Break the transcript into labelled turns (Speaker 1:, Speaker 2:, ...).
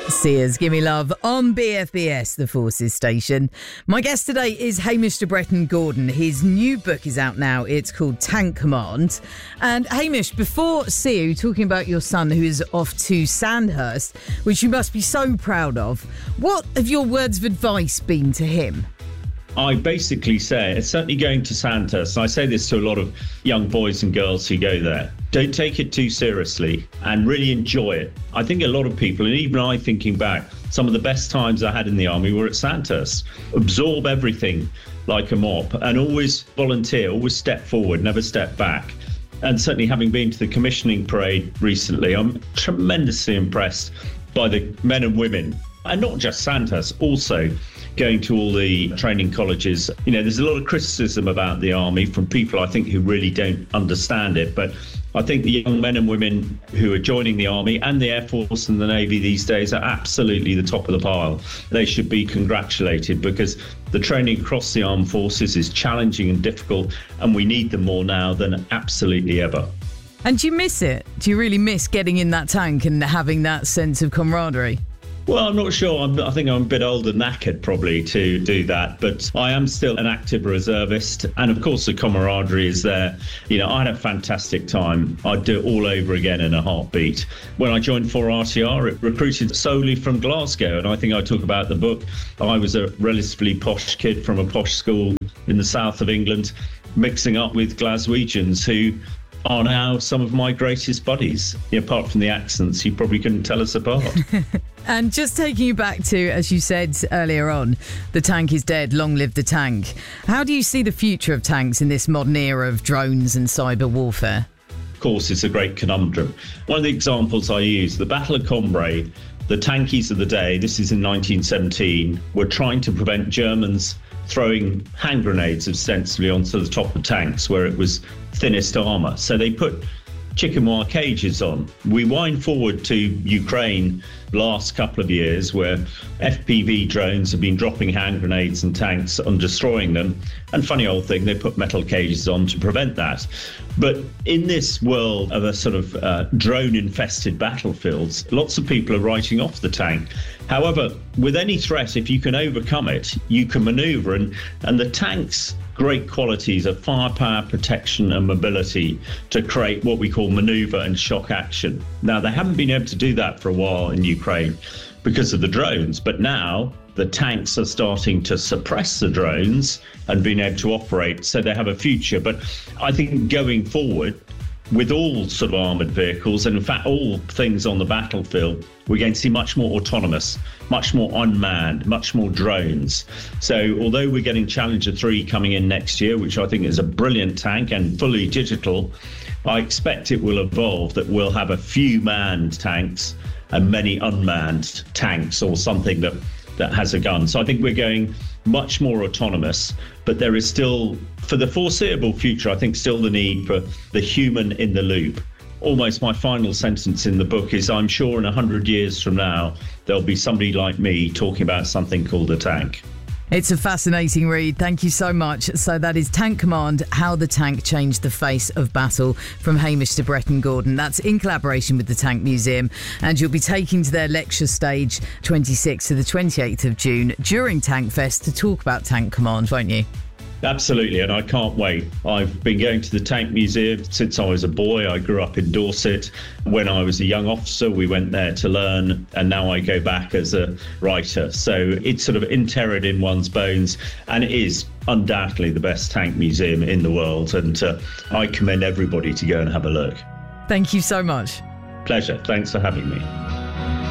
Speaker 1: Sears, Gimme Love on BFBS, the Forces station. My guest today is Hamish de Bretton Gordon. His new book is out now. It's called Tank Command. And Hamish, before you talking about your son who is off to Sandhurst, which you must be so proud of, what have your words of advice been to him?
Speaker 2: I basically say, it's certainly going to Sandhurst, and I say this to a lot of young boys and girls who go there, don't take it too seriously and really enjoy it. I think a lot of people, and even I thinking back, some of the best times I had in the army were at Sandhurst. Absorb everything like a mop and always volunteer, always step forward, never step back. And certainly having been to the commissioning parade recently, I'm tremendously impressed by the men and women, and not just Sandhurst, also going to all the training colleges. You know, there's a lot of criticism about the army from people I think who really don't understand it, but I think the young men and women who are joining the army and the Air Force and the Navy these days are absolutely the top of the pile. They should be congratulated because the training across the armed forces is challenging and difficult, and we need them more now than absolutely ever.
Speaker 1: And do you miss it? Do you really miss getting in that tank and having that sense of camaraderie?
Speaker 2: Well, I'm not sure. I think I'm a bit old and knackered probably to do that, but I am still an active reservist. And of course, the camaraderie is there. You know, I had a fantastic time. I'd do it all over again in a heartbeat. When I joined 4RTR, it recruited solely from Glasgow. And I think I talk about the book. I was a relatively posh kid from a posh school in the south of England, mixing up with Glaswegians who are now some of my greatest buddies. Apart from the accents, you probably couldn't tell us apart.
Speaker 1: And just taking you back to, as you said earlier on, the tank is dead, long live the tank. How do you see the future of tanks in this modern era of drones and cyber warfare?
Speaker 2: Of course, it's a great conundrum. One of the examples I use, the Battle of Cambrai, the tankies of the day, this is in 1917, were trying to prevent Germans throwing hand grenades ostensibly onto the top of tanks where it was thinnest armour. So they put chicken wire cages on. We wind forward to Ukraine last couple of years where FPV drones have been dropping hand grenades and tanks and destroying them. And funny old thing, they put metal cages on to prevent that. But in this world of a sort of drone-infested battlefields, lots of people are writing off the tank. However, with any threat, if you can overcome it, you can manoeuvre. And the tank's great qualities are firepower, protection and mobility to create what we call manoeuvre and shock action. Now, they haven't been able to do that for a while in Ukraine because of the drones, but now the tanks are starting to suppress the drones and being able to operate, so they have a future. But I think going forward, with all sort of armoured vehicles, and in fact all things on the battlefield, we're going to see much more autonomous, much more unmanned, much more drones. So although we're getting Challenger 3 coming in next year, which I think is a brilliant tank and fully digital, I expect it will evolve that we'll have a few manned tanks and many unmanned tanks, or something that has a gun. So I think we're going much more autonomous, but there is still, for the foreseeable future, I think still the need for the human in the loop. Almost my final sentence in the book is, I'm sure in 100 years from now, there'll be somebody like me talking about something called a tank.
Speaker 1: It's a fascinating read. Thank you so much. So that is Tank Command, How the Tank Changed the Face of Battle, from Hamish de Bretton Gordon. That's in collaboration with the Tank Museum, and you'll be taking to their lecture stage 26th to the 28th of June during Tank Fest to talk about Tank Command, won't you?
Speaker 2: Absolutely, and I can't wait. I've been going to the Tank Museum since I was a boy. I grew up in Dorset. When I was a young officer, we went there to learn, and now I go back as a writer. So it's sort of interred in one's bones, and it is undoubtedly the best tank museum in the world, and I commend everybody to go and have a look.
Speaker 1: Thank you so much.
Speaker 2: Pleasure. Thanks for having me.